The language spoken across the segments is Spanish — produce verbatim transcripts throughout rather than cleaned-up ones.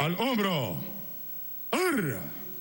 al hombro. ¡Arra!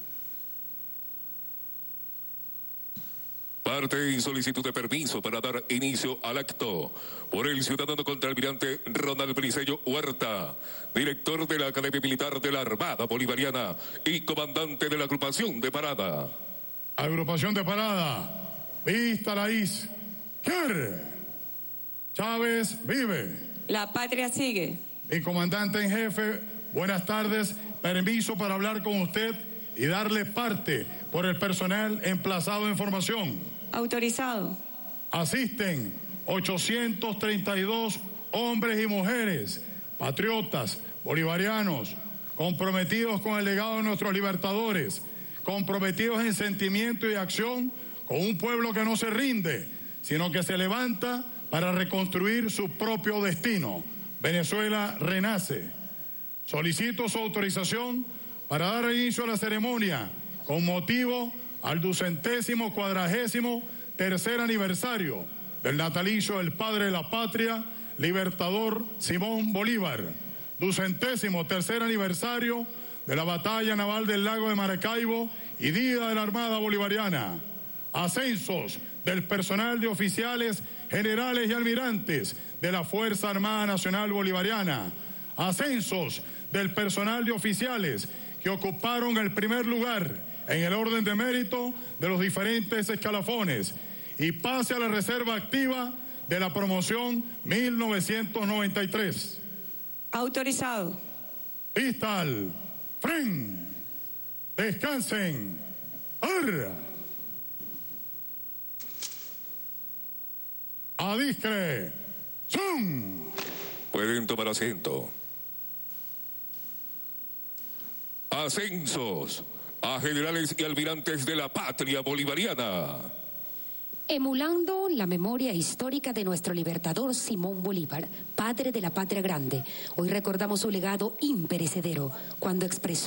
Parte y solicitud de permiso para dar inicio al acto por el ciudadano contraalmirante Ronald Briceño Huerta, director de la Academia Militar de la Armada Bolivariana y comandante de la agrupación de parada. Agrupación de parada. Vista la is. ¡Car! Chávez vive. La patria sigue. Mi comandante en jefe, buenas tardes. Permiso para hablar con usted y darle parte por el personal emplazado en formación. Autorizado. Asisten ochocientos treinta y dos hombres y mujeres, patriotas, bolivarianos, comprometidos con el legado de nuestros libertadores, comprometidos en sentimiento y acción con un pueblo que no se rinde, sino que se levanta para reconstruir su propio destino. Venezuela renace. Solicito su autorización para dar inicio a la ceremonia con motivo al ducentésimo cuadragésimo tercer aniversario del natalicio del padre de la patria, libertador Simón Bolívar, ducentésimo tercer aniversario de la batalla naval del lago de Maracaibo y Día de la Armada Bolivariana, ascensos del personal de oficiales, generales y almirantes de la Fuerza Armada Nacional Bolivariana, ascensos del personal de oficiales que ocuparon el primer lugar en el orden de mérito de los diferentes escalafones y pase a la reserva activa de la promoción mil novecientos noventa y tres. Autorizado. Vista al fren. Descansen. Arra. Adiscre. Zum. Pueden tomar asiento. Ascensos a generales y almirantes de la patria bolivariana. Emulando la memoria histórica de nuestro libertador Simón Bolívar, padre de la patria grande, hoy recordamos su legado imperecedero cuando expresó